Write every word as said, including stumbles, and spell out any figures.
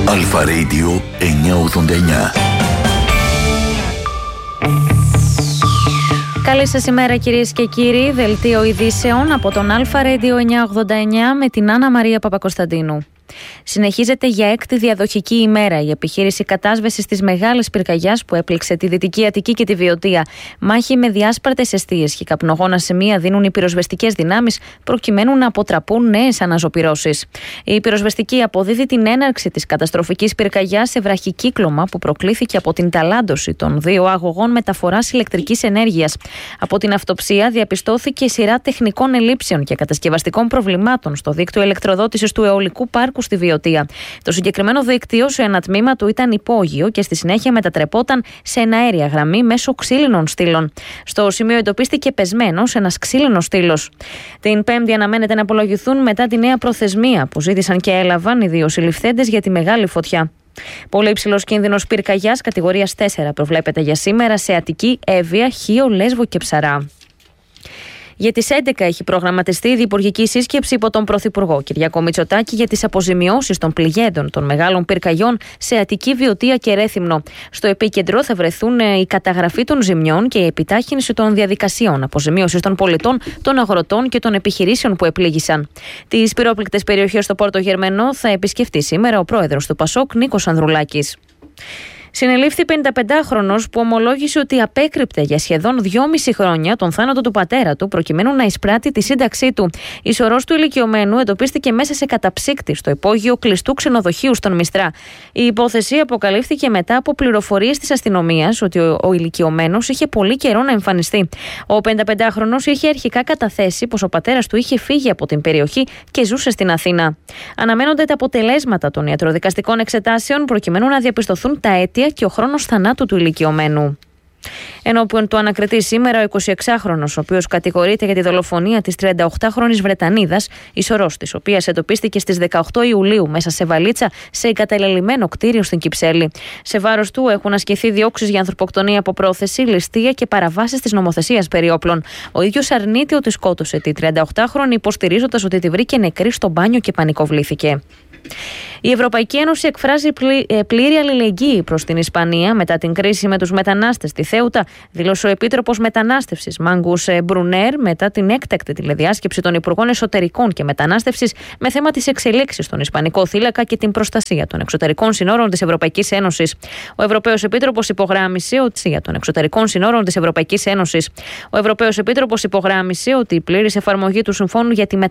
Αλφα Radio εννιακόσια ογδόντα εννιά. Καλή σας ημέρα κυρίες και κύριοι, δελτίο ειδήσεων από τον Αλφα Radio εννιακόσια ογδόντα εννιά με την Άννα Μαρία Παπακοσταντίνου. Συνεχίζεται για έκτη διαδοχική ημέρα η επιχείρηση κατάσβεσης της μεγάλης πυρκαγιάς που έπληξε τη Δυτική Αττική και τη Βιωτία. Μάχη με διάσπαρτες εστίες και καπνογόνα σημεία δίνουν οι πυροσβεστικές δυνάμεις προκειμένου να αποτραπούν νέες αναζωπυρώσεις. Η πυροσβεστική αποδίδει την έναρξη της καταστροφικής πυρκαγιάς σε βραχικύκλωμα που προκλήθηκε από την ταλάντωση των δύο αγωγών μεταφοράς ηλεκτρικής ενέργειας. Από την αυτοψία διαπιστώθηκε σειρά τεχνικών ελλείψεων και κατασκευαστικών προβλημάτων στο δίκτυο ηλεκτροδότησης του αιωλικού πάρκου στη Βιωτία. Το συγκεκριμένο δίκτυο σε ένα τμήμα του ήταν υπόγειο και στη συνέχεια μετατρεπόταν σε εναέρια γραμμή μέσω ξύλινων στήλων. Στο σημείο εντοπίστηκε πεσμένος ένας ξύλινος στήλος. Την Πέμπτη αναμένεται να απολογηθούν μετά τη νέα προθεσμία που ζήτησαν και έλαβαν οι δύο συλληφθέντες για τη μεγάλη φωτιά. Πολύ υψηλός κίνδυνος πυρκαγιάς κατηγορίας τέσσερα προβλέπεται για σήμερα σε Αττική, Εύβοια, Χίο, Λέσβο και Ψαρά. Για τις έντεκα έχει προγραμματιστεί η διυπουργική σύσκεψη υπό τον Πρωθυπουργό Κυριάκο Μητσοτάκη για τις αποζημιώσεις των πληγέντων των μεγάλων πυρκαγιών σε Αττική, Βιωτία και Ρέθυμνο. Στο επίκεντρο θα βρεθούν η καταγραφή των ζημιών και η επιτάχυνση των διαδικασιών αποζημίωσης των πολιτών, των αγροτών και των επιχειρήσεων που επλήγησαν. Τις πυρόπληκτες περιοχές στο Πόρτο Γερμενό θα επισκεφτεί σήμερα ο πρόεδρος του Πασόκ, Νίκος Ανδρουλάκης. Συνελήφθη πενηνταπεντάχρονος που ομολόγησε ότι απέκρυπτε για σχεδόν δυόμιση χρόνια τον θάνατο του πατέρα του προκειμένου να εισπράττει τη σύνταξή του. Η σωρός του ηλικιωμένου εντοπίστηκε μέσα σε καταψύκτη στο υπόγειο κλειστού ξενοδοχείου στον Μιστρά. Η υπόθεση αποκαλύφθηκε μετά από πληροφορίες της αστυνομίας ότι ο, ο ηλικιωμένος είχε πολύ καιρό να εμφανιστεί. Ο πενηνταπεντάχρονος είχε αρχικά καταθέσει πως ο πατέρας του είχε φύγει από την περιοχή και ζούσε στην Αθήνα. Αναμένονται τα αποτελέσματα των ιατροδικαστικών εξετάσεων προκειμένου να διαπιστωθούν τα αίτια και ο χρόνος θανάτου του ηλικιωμένου. Ενώπιον του ανακριτή σήμερα ο εικοσιεξάχρονος, ο οποίος κατηγορείται για τη δολοφονία της τριανταοκτάχρονης Βρετανίδας, η σωρός της οποίας εντοπίστηκε στις δεκαοκτώ Ιουλίου μέσα σε βαλίτσα σε εγκαταλελειμμένο κτίριο στην Κυψέλη. Σε βάρος του έχουν ασκηθεί διώξεις για ανθρωποκτονία από πρόθεση, ληστεία και παραβάσεις της νομοθεσίας περί όπλων. Ο ίδιος αρνείται ότι σκότωσε τη τριανταοκτάχρονη, υποστηρίζοντας ότι τη βρήκε νεκρή στο μπάνιο και πανικοβλήθηκε. Η Ευρωπαϊκή Ένωση εκφράζει πλήρη αλληλεγγύη προς την Ισπανία μετά την κρίση με τους μετανάστες στη Θέουτα, δήλωσε ο Επίτροπος Μετανάστευσης Μάγκους Μπρουνέρ μετά την έκτακτη τηλεδιάσκεψη των Υπουργών Εσωτερικών και Μετανάστευσης με θέμα τις εξελίξεις στον Ισπανικό θύλακα και την προστασία των εξωτερικών συνόρων της Ευρωπαϊκής Ένωσης. Ο Ευρωπαίος Επίτροπος υπογράμμισε ότι για των εξωτερικών συνόρων της Ευρωπαϊκής Ένωσης. Ο Ευρωπαίος Επίτροπος υπογράμμισε ότι η πλήρης εφαρμογή του Συμφώνου για τη